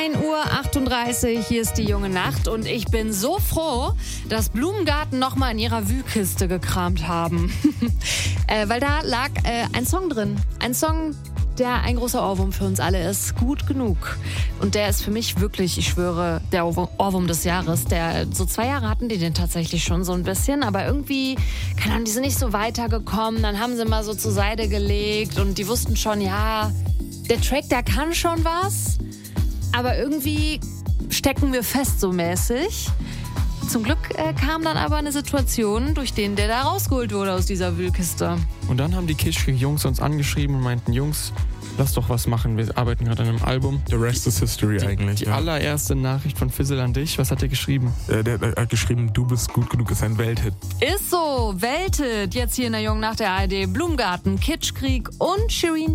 1:38 Uhr, hier ist die junge Nacht und ich bin so froh, dass Blumengarten nochmal in ihrer Wühlkiste gekramt haben. Weil da lag ein Song drin. Ein Song, der ein großer Ohrwurm für uns alle ist. Gut genug. Und der ist für mich wirklich, ich schwöre, der Ohrwurm des Jahres. So 2 Jahre hatten die den tatsächlich schon so ein bisschen, aber irgendwie, keine Ahnung, die sind nicht so weitergekommen. Dann haben sie mal so zur Seite gelegt und die wussten schon, ja, der Track, der kann schon was, aber irgendwie stecken wir fest so mäßig. Zum Glück kam dann aber eine Situation, durch den der da rausgeholt wurde aus dieser Wühlkiste. Und dann haben die Kitschkrieg-Jungs uns angeschrieben und meinten, Jungs, lass doch was machen, wir arbeiten gerade an einem Album. The rest is history eigentlich. Die allererste Nachricht von Fizzle an dich, was hat er geschrieben? Der hat geschrieben, du bist gut genug, ist ein Welthit. Ist so, Welthit, jetzt hier in der Jungen Nacht der ARD, Blumengarten, Kitschkrieg und Shirin